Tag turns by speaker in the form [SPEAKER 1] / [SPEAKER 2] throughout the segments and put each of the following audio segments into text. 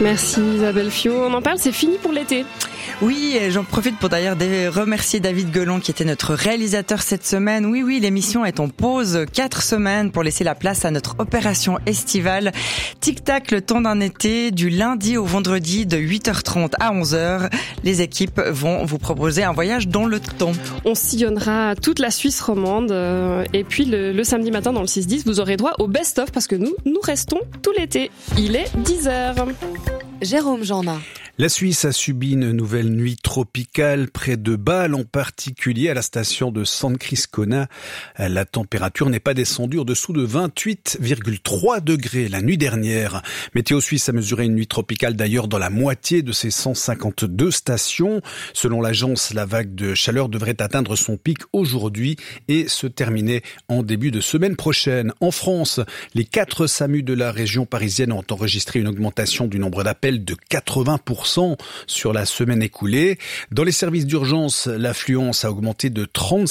[SPEAKER 1] Merci Isabelle Fio. On en parle, c'est fini pour l'été.
[SPEAKER 2] Oui, j'en profite pour d'ailleurs remercier David Guelon qui était notre réalisateur cette semaine. Oui, l'émission est en pause 4 semaines pour laisser la place à notre opération estivale. Tic-tac, le temps d'un été, du lundi au vendredi de 8h30 à 11h. Les équipes vont vous proposer un voyage dans le temps.
[SPEAKER 1] On sillonnera toute la Suisse romande et puis le samedi matin dans le 6-10, vous aurez droit au best-of parce que nous restons tout l'été. Il est 10h.
[SPEAKER 3] Jérôme Jeannin.
[SPEAKER 4] La Suisse a subi une nouvelle nuit tropicale près de Bâle, en particulier à la station de San Criscona. La température n'est pas descendue au-dessous de 28,3 degrés la nuit dernière. Météo Suisse a mesuré une nuit tropicale d'ailleurs dans la moitié de ses 152 stations. Selon l'agence, la vague de chaleur devrait atteindre son pic aujourd'hui et se terminer en début de semaine prochaine. En France, les 4 SAMU de la région parisienne ont enregistré une augmentation du nombre d'appels de 80% sur la semaine écoulée. Dans les services d'urgence, l'affluence a augmenté de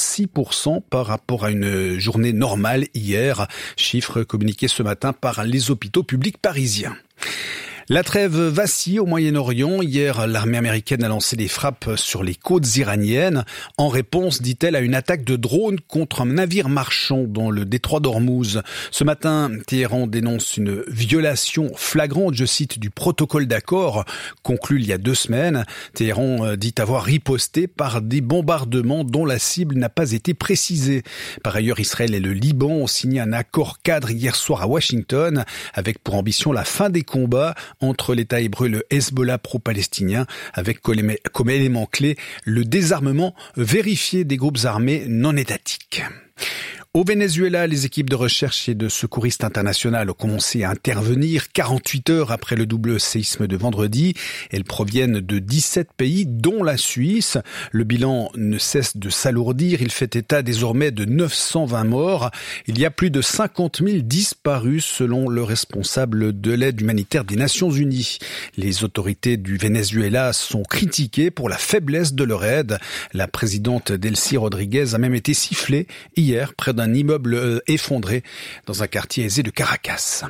[SPEAKER 4] 36% par rapport à une journée normale hier, chiffre communiqué ce matin par les hôpitaux publics parisiens. La trêve vacille au Moyen-Orient. Hier, l'armée américaine a lancé des frappes sur les côtes iraniennes en réponse, dit-elle, à une attaque de drone contre un navire marchand dans le détroit d'Ormuz. Ce matin, Téhéran dénonce une violation flagrante, je cite, du protocole d'accord conclu il y a 2 semaines. Téhéran dit avoir riposté par des bombardements dont la cible n'a pas été précisée. Par ailleurs, Israël et le Liban ont signé un accord cadre hier soir à Washington avec pour ambition la fin des combats entre l'État hébreu et le Hezbollah pro-palestinien, avec comme élément clé le désarmement vérifié des groupes armés non étatiques. Au Venezuela, les équipes de recherche et de secouristes internationales ont commencé à intervenir 48 heures après le double séisme de vendredi. Elles proviennent de 17 pays, dont la Suisse. Le bilan ne cesse de s'alourdir. Il fait état désormais de 920 morts. Il y a plus de 50 000 disparus selon le responsable de l'aide humanitaire des Nations Unies. Les autorités du Venezuela sont critiquées pour la faiblesse de leur aide. La présidente Delcy Rodriguez a même été sifflée hier près d'un immeuble effondré dans un quartier aisé de Caracas.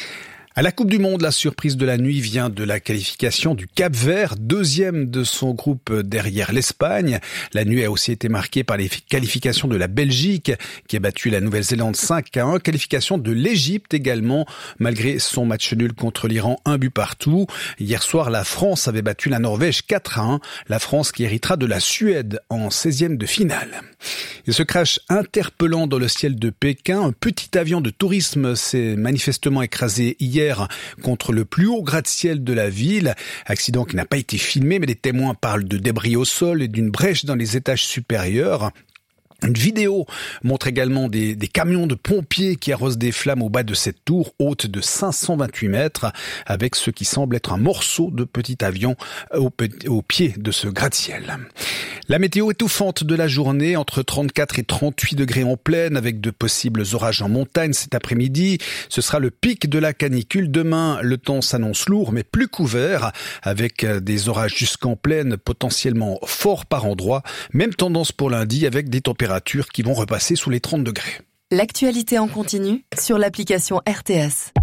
[SPEAKER 4] À la Coupe du Monde, la surprise de la nuit vient de la qualification du Cap-Vert, 2e de son groupe derrière l'Espagne. La nuit a aussi été marquée par les qualifications de la Belgique, qui a battu la Nouvelle-Zélande 5-1. Qualification de l'Égypte également, malgré son match nul contre l'Iran, 1 but partout. Hier soir, la France avait battu la Norvège 4-1. La France qui héritera de la Suède en 16e de finale. Et ce crash interpellant dans le ciel de Pékin, un petit avion de tourisme s'est manifestement écrasé hier contre le plus haut gratte-ciel de la ville. Accident qui n'a pas été filmé, mais les témoins parlent de débris au sol et d'une brèche dans les étages supérieurs. Une vidéo montre également des camions de pompiers qui arrosent des flammes au bas de cette tour haute de 528 mètres avec ce qui semble être un morceau de petit avion au pied de ce gratte-ciel. La météo étouffante de la journée, entre 34 et 38 degrés en plaine avec de possibles orages en montagne cet après-midi. Ce sera le pic de la canicule. Demain, le temps s'annonce lourd mais plus couvert avec des orages jusqu'en plaine potentiellement forts par endroits. Même tendance pour lundi avec des températures qui vont repasser sous les 30 degrés.
[SPEAKER 3] L'actualité en continu sur l'application RTS.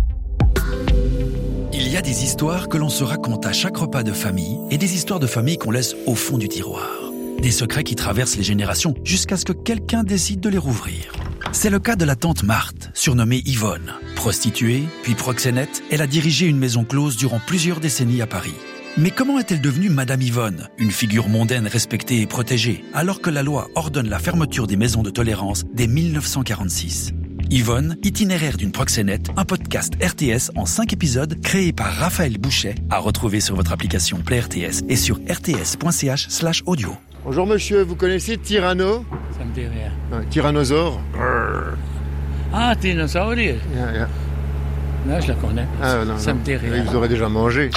[SPEAKER 5] Il y a des histoires que l'on se raconte à chaque repas de famille et des histoires de famille qu'on laisse au fond du tiroir. Des secrets qui traversent les générations jusqu'à ce que quelqu'un décide de les rouvrir. C'est le cas de la tante Marthe, surnommée Yvonne. Prostituée, puis proxénète, elle a dirigé une maison close durant plusieurs décennies à Paris. Mais comment est-elle devenue Madame Yvonne, une figure mondaine respectée et protégée, alors que la loi ordonne la fermeture des maisons de tolérance dès 1946 ? Yvonne, itinéraire d'une proxénète, un podcast RTS en 5 épisodes créé par Raphaël Bouchet, à retrouver sur votre application Play RTS et sur rts.ch/audio.
[SPEAKER 6] Bonjour monsieur, vous connaissez Tyranno ?
[SPEAKER 7] Ça me dit rien.
[SPEAKER 6] Tyrannosaure.
[SPEAKER 7] Ah, Tyrannosaurus.
[SPEAKER 6] Yeah.
[SPEAKER 7] Non, je la connais.
[SPEAKER 6] Ah, non,
[SPEAKER 7] ça
[SPEAKER 6] non.
[SPEAKER 7] me dit rien.
[SPEAKER 6] Vous aurez déjà mangé.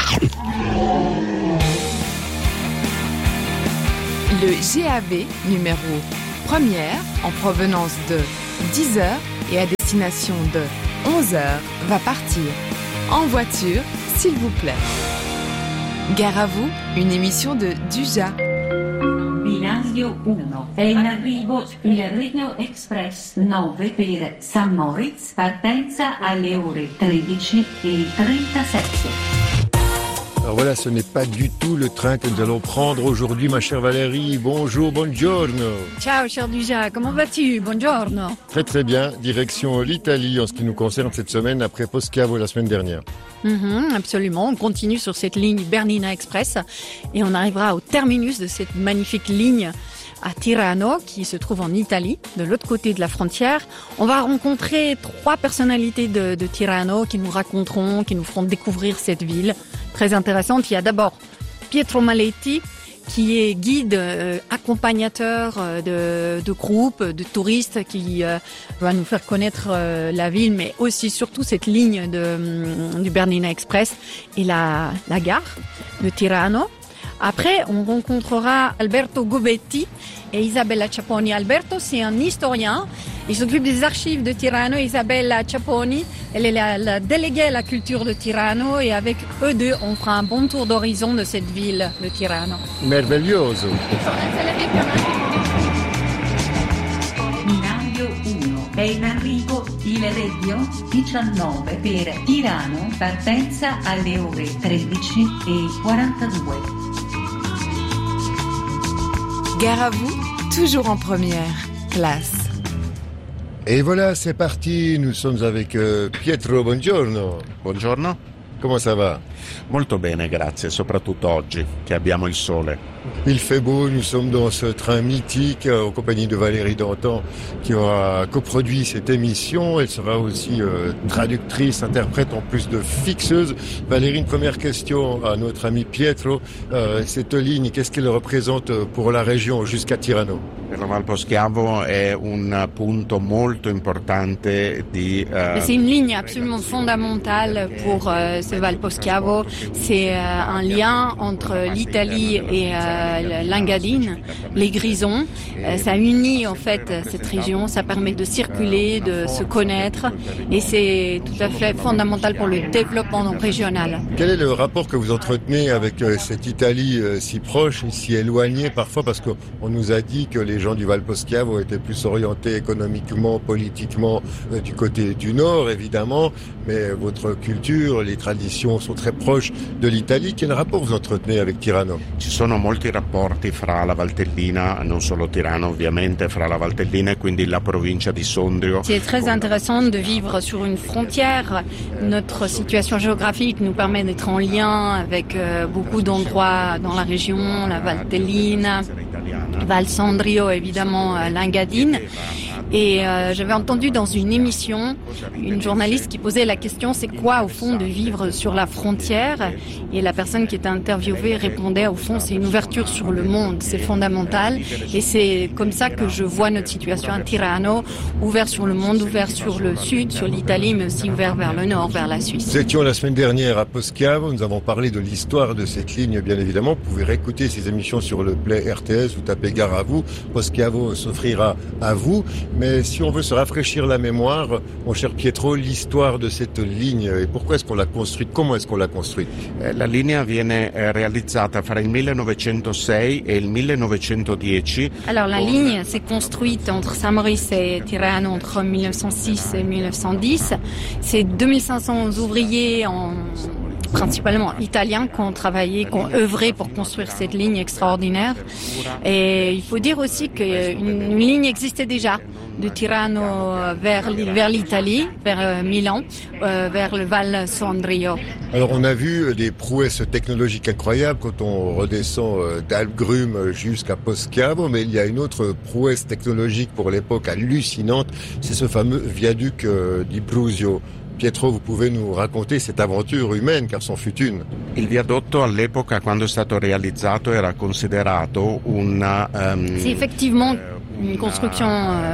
[SPEAKER 3] Le GAV numéro 1er en provenance de 10h et à destination de 11h va partir. En voiture, s'il vous plaît. Gare à vous, une émission de Duja.
[SPEAKER 8] Binario 1 è in arrivo il Rhino Express 9 per San Moritz, partenza alle ore 13:37.
[SPEAKER 6] Alors voilà, ce n'est pas du tout le train que nous allons prendre aujourd'hui, ma chère Valérie. Bonjour, buongiorno.
[SPEAKER 9] Ciao, cher Duja, comment vas-tu? Buongiorno.
[SPEAKER 6] Très très bien, direction l'Italie en ce qui nous concerne cette semaine après Poschiavo la semaine dernière.
[SPEAKER 9] Absolument, on continue sur cette ligne Bernina Express et on arrivera au terminus de cette magnifique ligne à Tirano, qui se trouve en Italie, de l'autre côté de la frontière. On va rencontrer 3 personnalités de Tirano qui nous raconteront, qui nous feront découvrir cette ville très intéressante. Il y a d'abord Pietro Maletti, qui est guide, accompagnateur de groupes, de touristes, qui va nous faire connaître la ville, mais aussi surtout cette ligne du Bernina Express et la gare de Tirano. Après, on rencontrera Alberto Gobetti et Isabella Ciapponi. Alberto, c'est un historien. Il s'occupe des archives de Tirano. Isabella Ciapponi, elle est la déléguée à la culture de Tirano. Et avec eux deux, on fera un bon tour d'horizon de cette ville de Tirano.
[SPEAKER 6] Meraviglioso.
[SPEAKER 8] Binario 1 è in arrivo il Reggio 19 per Tirano, partenza alle ore 13:42.
[SPEAKER 3] Gare à vous, toujours en première classe.
[SPEAKER 6] Et voilà, c'est parti, nous sommes avec Pietro, buongiorno.
[SPEAKER 10] Buongiorno.
[SPEAKER 6] Comment ça va?
[SPEAKER 10] Molto bene, grazie, soprattutto oggi, che abbiamo il sole.
[SPEAKER 6] Il fait beau, nous sommes dans ce train mythique en compagnie de Valérie Dantan qui aura coproduit cette émission. Elle sera aussi traductrice, interprète en plus de fixeuse. Valérie, une première question à notre ami Pietro. Cette ligne, qu'est-ce qu'elle représente pour la région jusqu'à Tirano?
[SPEAKER 10] Per la Val Poschiavo è un punto molto importante di...
[SPEAKER 9] C'est une ligne absolument fondamentale pour ce Val Poschiavo. C'est un lien entre l'Italie et l'Engadine, les Grisons. Ça unit en fait cette région, ça permet de circuler, de se connaître et c'est tout à fait fondamental pour le développement régional.
[SPEAKER 6] Quel est le rapport que vous entretenez avec cette Italie si proche, si éloignée parfois, parce qu'on nous a dit que les gens du Val Poschiavo étaient plus orientés économiquement, politiquement du côté du nord évidemment, mais votre culture, les traditions sont très proches de l'Italie. Quel rapport vous entretenez avec Tirano?
[SPEAKER 10] Ci sono molti rapporti fra la Valtellina, non solo Tirano ovviamente, fra la Valtellina e quindi la provincia di Sondrio.
[SPEAKER 9] C'est très intéressant de vivre sur une frontière. Notre situation géographique nous permet d'être en lien avec beaucoup d'endroits dans la région, la Valtellina, Val Sondrio, évidemment l'Engadine. Et j'avais entendu dans une émission une journaliste qui posait la question, c'est quoi au fond de vivre sur la frontière? Et la personne qui était interviewée répondait, au fond c'est une ouverture sur le monde, c'est fondamental. Et c'est comme ça que je vois notre situation à Tirano, ouvert sur le monde, ouvert sur le sud, sur l'Italie, mais aussi ouvert vers le nord, vers la Suisse.
[SPEAKER 6] Nous étions la semaine dernière à Poschiavo, nous avons parlé de l'histoire de cette ligne bien évidemment. Vous pouvez réécouter ces émissions sur le Play RTS ou taper Gare à vous. Poschiavo s'offrira à vous. Mais si on veut se rafraîchir la mémoire, mon cher Pietro, l'histoire de cette ligne et pourquoi est-ce qu'on l'a construite? Comment est-ce qu'on l'a construite?
[SPEAKER 10] La linea viene realizzata fra il 1906 e il 1910.
[SPEAKER 9] Alors la ligne s'est construite entre Saint-Maurice et Tirano entre 1906 et 1910. C'est 2500 ouvriers principalement italiens qui ont travaillé, qui ont œuvré pour construire cette ligne extraordinaire. Et il faut dire aussi qu'une ligne existait déjà de Tirano vers l'Italie, vers Milan, vers le Val Sondrio.
[SPEAKER 6] Alors on a vu des prouesses technologiques incroyables quand on redescend d'Alpgrum jusqu'à Poschiavo, mais il y a une autre prouesse technologique pour l'époque hallucinante, c'est ce fameux viaduc di Brusio. Pietro, vous pouvez nous raconter cette aventure humaine, car c'en fut une.
[SPEAKER 10] Il viadotto all'epoca, quando è stato realizzato, era considerato una...
[SPEAKER 9] C'est effectivement une construction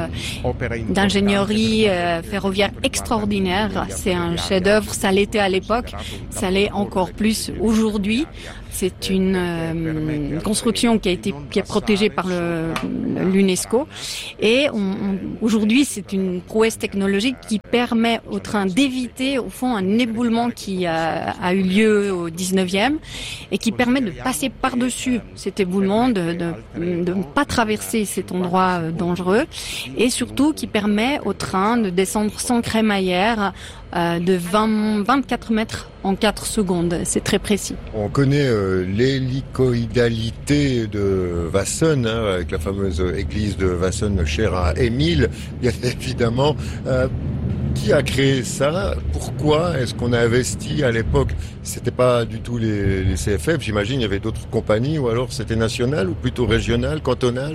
[SPEAKER 9] d'ingénierie ferroviaire extraordinaire. C'est un chef-d'œuvre, ça l'était à l'époque, ça l'est encore plus aujourd'hui. C'est une construction qui est protégée par l'UNESCO et aujourd'hui c'est une prouesse technologique qui permet au train d'éviter au fond un éboulement qui a eu lieu au 19e et qui permet de passer par-dessus cet éboulement, de ne pas traverser cet endroit dangereux et surtout qui permet au train de descendre sans crémaillère de 24 mètres en 4 secondes. C'est très précis.
[SPEAKER 6] On connaît l'hélicoïdalité de Vassonne, avec la fameuse église de Vassonne chère à Émile, bien évidemment. Qui a créé ça? Pourquoi est-ce qu'on a investi à l'époque? C'était pas du tout les CFF, j'imagine, il y avait d'autres compagnies, ou alors c'était national, ou plutôt régional, cantonal?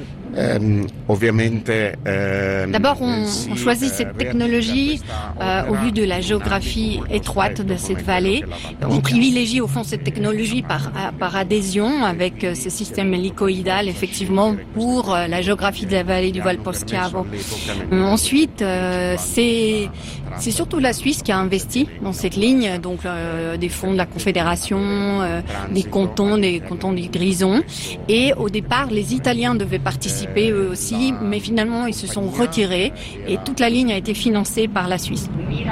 [SPEAKER 9] D'abord, on choisit cette technologie au vu de la géographie étroite de cette vallée. On privilégie au fond cette technologie par adhésion avec ce système hélicoïdal, effectivement, pour la géographie de la vallée du Val Poschiavo. Ensuite, c'est surtout la Suisse qui a investi dans cette ligne, donc des fonds de la Confédération, des cantons du Grison. Et au départ, les Italiens devaient participer eux aussi, mais finalement ils se sont retirés et toute la ligne a été financée par la Suisse.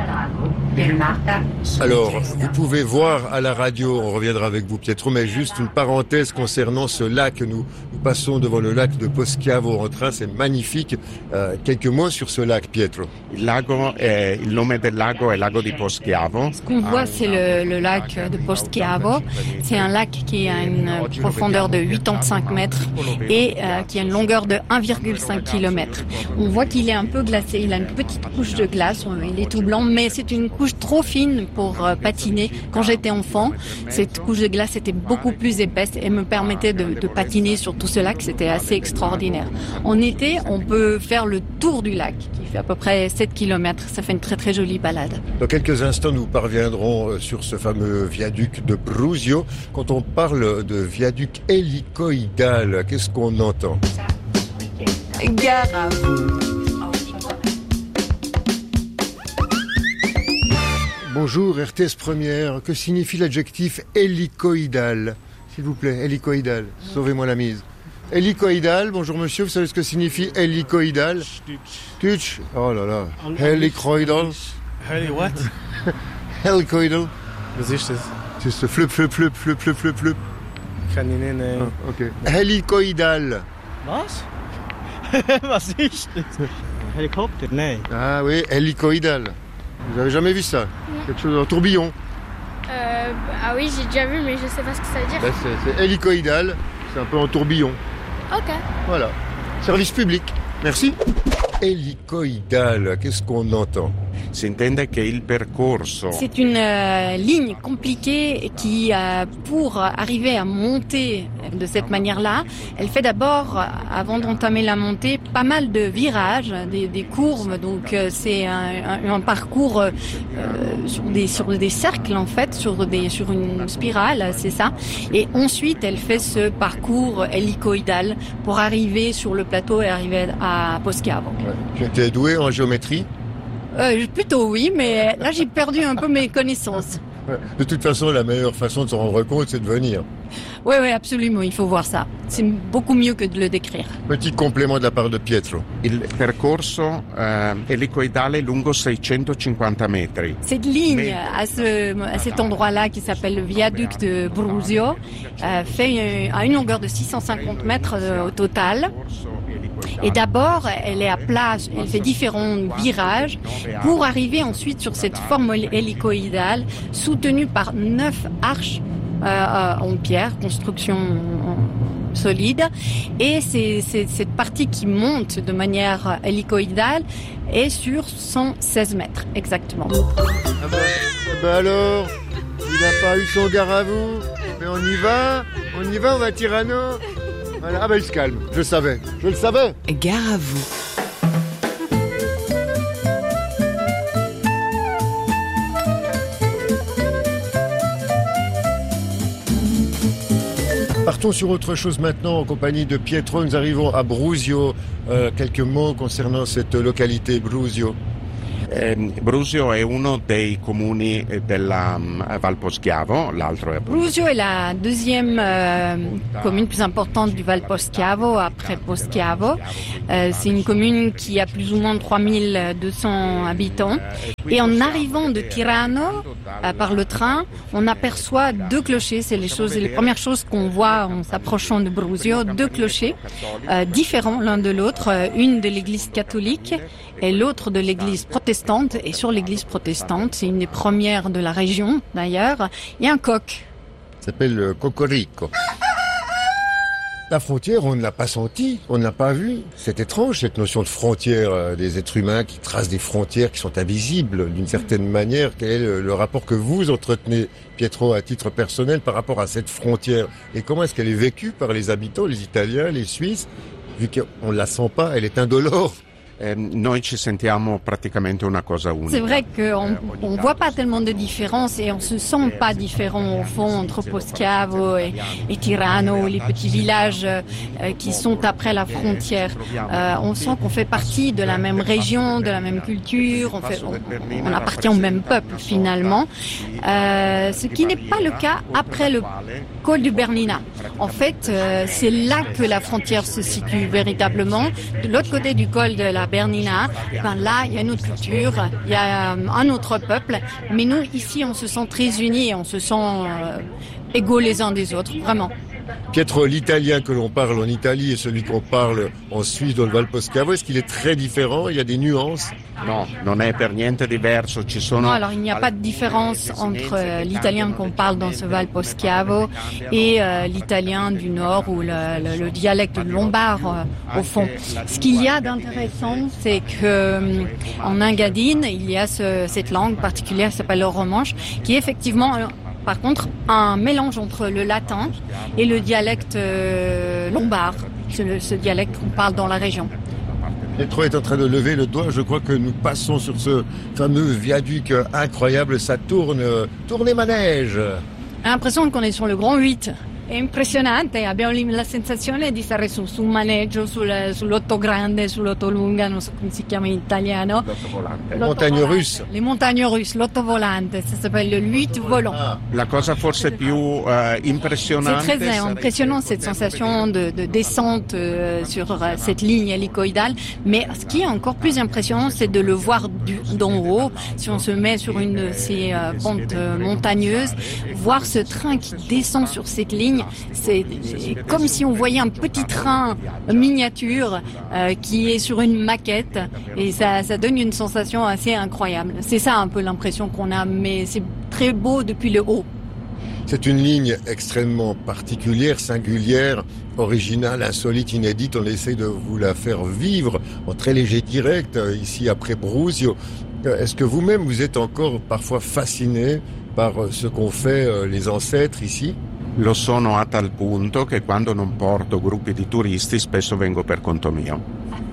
[SPEAKER 6] Alors, vous pouvez voir à la radio, on reviendra avec vous Pietro, mais juste une parenthèse concernant ce lac. Nous passons devant le lac de Poschiavo en train, c'est magnifique. Quelques mots sur ce lac, Pietro.
[SPEAKER 10] Il nome del lago è lago di Poschiavo.
[SPEAKER 9] Ce qu'on voit, c'est le lac de Poschiavo. C'est un lac qui a une profondeur de 85 mètres et qui a une longueur de 1,5 km. On voit qu'il est un peu glacé, il a une petite couche de glace, il est tout blanc, mais c'est une couche trop fine pour patiner. Quand j'étais enfant, cette couche de glace était beaucoup plus épaisse et me permettait de patiner sur tout ce lac. C'était assez extraordinaire. En été, on peut faire le tour du lac, qui fait à peu près 7 km. Ça fait une très très jolie balade.
[SPEAKER 6] Dans quelques instants, nous parviendrons sur ce fameux viaduc de Brusio. Quand on parle de viaduc hélicoïdal, qu'est-ce qu'on entend?
[SPEAKER 3] Gare à vous.
[SPEAKER 6] Bonjour, RTS Première. Que signifie l'adjectif hélicoïdal? S'il vous plaît, hélicoïdal. Sauvez-moi la mise. Hélicoïdal, bonjour monsieur, vous savez ce que signifie hélicoïdal? Stutch. Oh là là. Hélicoïdal.
[SPEAKER 11] Heli what?
[SPEAKER 6] Hélicoïdal.
[SPEAKER 11] Was ist das?
[SPEAKER 6] C'est ce flup.
[SPEAKER 11] Kann ich nicht.
[SPEAKER 6] Ok. Hélicoïdal.
[SPEAKER 11] Was? Was ist das? Hélicoptère? Nein.
[SPEAKER 6] Ah oui, hélicoïdal. Vous avez jamais vu ça? Quelque chose en tourbillon.
[SPEAKER 12] Ah oui, j'ai déjà vu, mais je sais pas ce que ça veut dire.
[SPEAKER 6] Ben, c'est hélicoïdal, c'est un peu en tourbillon.
[SPEAKER 12] Ok.
[SPEAKER 6] Voilà. Service public. Merci. Hélicoïdal, qu'est-ce qu'on entend?
[SPEAKER 10] Si intende che il percorso.
[SPEAKER 9] C'est une ligne compliquée qui, pour arriver à monter de cette manière-là, elle fait d'abord, avant d'entamer la montée, pas mal de virages, des courbes. Donc c'est un parcours sur des cercles en fait, sur une spirale, c'est ça. Et ensuite, elle fait ce parcours hélicoïdal pour arriver sur le plateau et arriver à Poschiavo.
[SPEAKER 6] Tu étais doué en géométrie?
[SPEAKER 9] Plutôt oui, mais là j'ai perdu un peu mes connaissances.
[SPEAKER 6] De toute façon, la meilleure façon de se rendre compte, c'est de venir.
[SPEAKER 9] Oui, absolument, il faut voir ça. C'est beaucoup mieux que de le décrire.
[SPEAKER 6] Petit complément de la part de Pietro.
[SPEAKER 10] Il percorso elicoidale lungo 650 metri.
[SPEAKER 9] Cette ligne à cet endroit-là qui s'appelle le viaduc de Brusio fait à une longueur de 650 mètres au total. Et d'abord, elle est à plat, elle fait différents virages pour arriver ensuite sur cette forme hélicoïdale soutenue par 9 arches en pierre, construction solide. Et c'est cette partie qui monte de manière hélicoïdale est sur 116 mètres exactement.
[SPEAKER 6] Alors, il n'a pas eu son gare à vous, mais on y va, on va Tirano. Voilà. Ah ben il se calme, je le savais.
[SPEAKER 3] Gare à vous.
[SPEAKER 6] Partons sur autre chose maintenant en compagnie de Pietro. Nous arrivons à Brusio. Quelques mots concernant cette localité Brusio.
[SPEAKER 10] Brusio è uno dei comuni della Val Poschiavo, l'altro è
[SPEAKER 9] Brusio est la deuxième commune plus importante du Val Poschiavo après Poschiavo. C'est une commune qui a plus ou moins 3200 habitants Et en arrivant de Tirano par le train, on aperçoit deux clochers. C'est les premières choses qu'on voit en s'approchant de Brusio. Deux clochers différents l'un de l'autre, une de l'église catholique et l'autre de l'église protestante. Et sur l'église protestante, c'est une des premières de la région d'ailleurs, il y a un coq.
[SPEAKER 6] Ça s'appelle le cocorico. La frontière, on ne l'a pas sentie, on ne l'a pas vue. C'est étrange, cette notion de frontière des êtres humains qui tracent des frontières qui sont invisibles d'une certaine manière. Quel est le rapport que vous entretenez, Pietro, à titre personnel par rapport à cette frontière? Et comment est-ce qu'elle est vécue par les habitants, les Italiens, les Suisses? Vu qu'on ne la sent pas, elle est indolore.
[SPEAKER 10] Noi ci sentiamo praticamente una cosa unica.
[SPEAKER 9] C'est vrai qu'on voit pas tellement de différence et on se sent pas différent au fond entre Poschiavo et Tirano, les petits villages qui sont après la frontière. On sent qu'on fait partie de la même région, de la même culture, on appartient au même peuple finalement. Ce qui n'est pas le cas après le col du Bernina. En fait, c'est là que la frontière se situe véritablement. De l'autre côté du col de la Bernina, là, il y a une autre culture, il y a un autre peuple. Mais nous, ici, on se sent très unis, on se sent égaux les uns des autres, vraiment.
[SPEAKER 6] Pietro, l'italien que l'on parle en Italie et celui qu'on parle en Suisse dans le Val Poschiavo, est-ce qu'il est très différent? Il y a des nuances?
[SPEAKER 10] No, non è per niente diverso. Ci sono...
[SPEAKER 9] Non, alors il n'y a pas de différence entre l'italien qu'on parle dans ce Val Poschiavo et l'italien du Nord ou le dialecte lombard au fond. Ce qu'il y a d'intéressant, c'est que en Engadine, il y a cette langue particulière qui s'appelle le romanche, qui est effectivement par contre un mélange entre le latin et le dialecte lombard, ce dialecte qu'on parle dans la région.
[SPEAKER 6] Pietro est en train de lever le doigt. Je crois que nous passons sur ce fameux viaduc incroyable. Ça tourne. Tournez manège.
[SPEAKER 9] J'ai l'impression qu'on est sur le Grand 8. È impressionante, abbiamo la sensazione di stare su un maneggio, sull'otto grande, sull'otto lunga, non so come si chiama in italiano.
[SPEAKER 6] Les montagnes russes.
[SPEAKER 9] Les montagnes russes, l'otto volante, ça s'appelle le 8 volant.
[SPEAKER 10] La cosa forse più impressionante.
[SPEAKER 9] C'est très impressionnant cette sensation de descente sur cette ligne hélicoïdale, mais ce qui est encore plus impressionnant, c'est de le voir d'en haut. Si on se met sur une de ces pentes montagneuses, voir ce train qui descend sur cette ligne, c'est comme si on voyait un petit train miniature qui est sur une maquette et ça donne une sensation assez incroyable. C'est ça un peu l'impression qu'on a, mais c'est très beau depuis le haut.
[SPEAKER 6] C'est une ligne extrêmement particulière, singulière, originale, insolite, inédite. On essaie de vous la faire vivre en très léger direct ici après Brusio. Est-ce que vous-même vous êtes encore parfois fasciné par ce qu'ont fait les ancêtres ici?
[SPEAKER 10] Lo sono a tal punto che quando non porto gruppi di turisti spesso vengo per conto mio.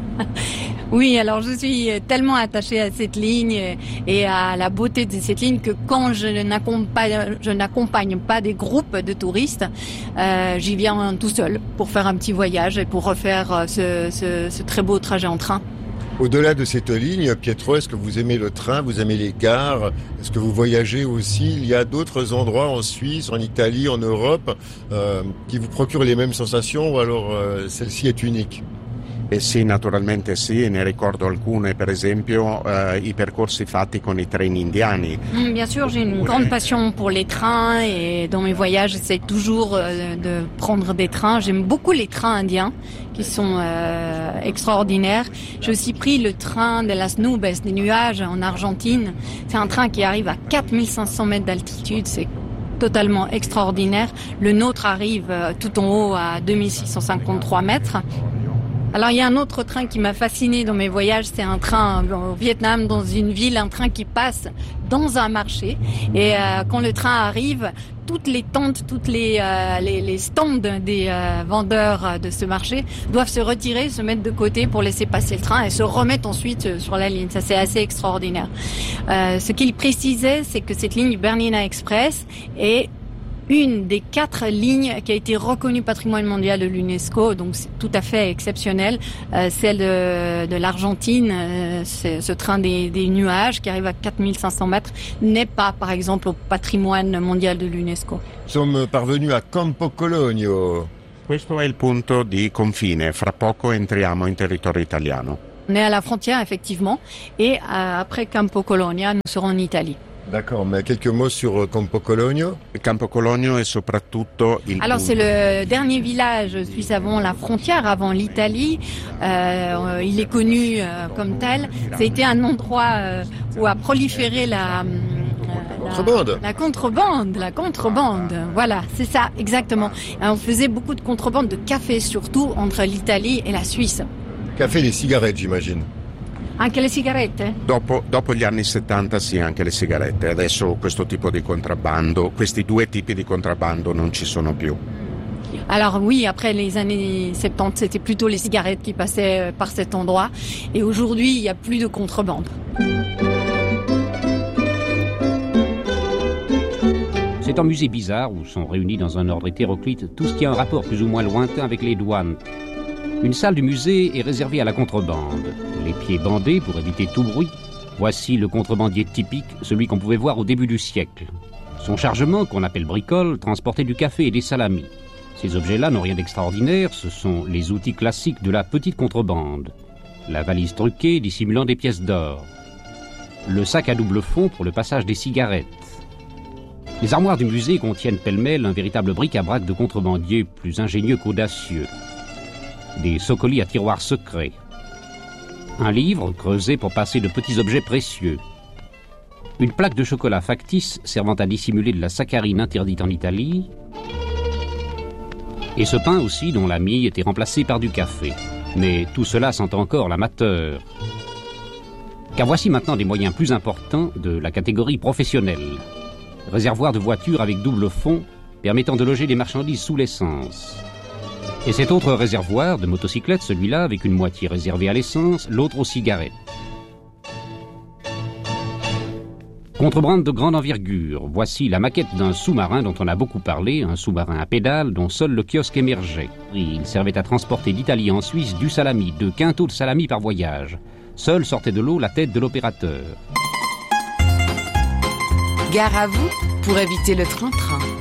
[SPEAKER 9] Oui, alors je suis tellement attachée à cette ligne et à la beauté de cette ligne que quand je n'accompagne pas des groupes de touristes, j'y viens tout seul pour faire un petit voyage et pour refaire ce très beau trajet en train.
[SPEAKER 6] Au-delà de cette ligne, Pietro, est-ce que vous aimez le train, vous aimez les gares? Est-ce que vous voyagez aussi? Il y a d'autres endroits en Suisse, en Italie, en Europe qui vous procurent les mêmes sensations ou alors celle-ci est unique?
[SPEAKER 10] Eh sì, naturalmente sì, ne ricordo alcune, per esempio i percorsi fatti con i treni indiani.
[SPEAKER 9] Bien sûr, j'ai une grande passion pour les trains et dans mes voyages, j'essaie toujours de prendre des trains. J'aime beaucoup les trains indiens qui sont extraordinaires. J'ai aussi pris le train de las nubes, des nuages en Argentine. C'est un train qui arrive à 4500 mètres d'altitude, c'est totalement extraordinaire. Le nôtre arrive tout en haut à 2653 mètres. Alors il y a un autre train qui m'a fasciné dans mes voyages, c'est un train au Vietnam, dans une ville, un train qui passe dans un marché. Et quand le train arrive, toutes les tentes, toutes les stands des vendeurs de ce marché doivent se retirer, se mettre de côté pour laisser passer le train et se remettre ensuite sur la ligne. Ça, c'est assez extraordinaire. Ce qu'il précisait, c'est que cette ligne Bernina Express est une des 4 lignes qui a été reconnue patrimoine mondial de l'UNESCO, donc c'est tout à fait exceptionnel. Celle de l'Argentine, c'est ce train des nuages qui arrive à 4500 mètres, n'est pas, par exemple, au patrimoine mondial de l'UNESCO.
[SPEAKER 6] Nous sommes parvenus à Campo Cologno.
[SPEAKER 10] Questo è il punto di confine, fra poco entriamo in territorio italiano.
[SPEAKER 9] On est à la frontière, effectivement, et après Campo Colonia, nous serons en Italie.
[SPEAKER 6] D'accord, mais quelques mots sur Campo Cologno.
[SPEAKER 10] Campo Cologno est soprattutto il
[SPEAKER 9] Alors c'est le dernier village suisse avant la frontière, avant l'Italie. Il est connu comme tel. Ça a été un endroit où a proliféré la contrebande. Voilà, c'est ça, exactement. On faisait beaucoup de contrebande de café, surtout entre l'Italie et la Suisse.
[SPEAKER 6] Café, les cigarettes, j'imagine.
[SPEAKER 9] Anche le sigarette?
[SPEAKER 10] Dopo gli anni 70 sì, anche le sigarette. Adesso questo tipo di contrabbando, questi due tipi di contrabbando non ci sono più.
[SPEAKER 9] Alors oui, après les années 70, c'était plutôt les cigarettes qui passaient par cet endroit. Et aujourd'hui, il n'y a plus de contrebande.
[SPEAKER 13] C'est un musée bizarre où sont réunis dans un ordre hétéroclite tout ce qui a un rapport plus ou moins lointain avec les douanes. Une salle du musée est réservée à la contrebande. Les pieds bandés pour éviter tout bruit. Voici le contrebandier typique, celui qu'on pouvait voir au début du siècle. Son chargement, qu'on appelle bricole, transportait du café et des salamis. Ces objets-là n'ont rien d'extraordinaire, ce sont les outils classiques de la petite contrebande. La valise truquée dissimulant des pièces d'or. Le sac à double fond pour le passage des cigarettes. Les armoires du musée contiennent pêle-mêle un véritable bric-à-brac de contrebandiers plus ingénieux qu'audacieux. Des socolis à tiroirs secrets. Un livre creusé pour passer de petits objets précieux. Une plaque de chocolat factice servant à dissimuler de la saccharine interdite en Italie. Et ce pain aussi dont la mie était remplacée par du café. Mais tout cela sent encore l'amateur. Car voici maintenant des moyens plus importants de la catégorie professionnelle. Réservoir de voitures avec double fond permettant de loger des marchandises sous l'essence. Et cet autre réservoir de motocyclettes, celui-là, avec une moitié réservée à l'essence, l'autre aux cigarettes. Contrebande de grande envergure. Voici la maquette d'un sous-marin dont on a beaucoup parlé, un sous-marin à pédales dont seul le kiosque émergeait. Il servait à transporter d'Italie en Suisse du salami, 2 quintaux de salami par voyage. Seule sortait de l'eau la tête de l'opérateur.
[SPEAKER 3] Gare à vous pour éviter le train-train.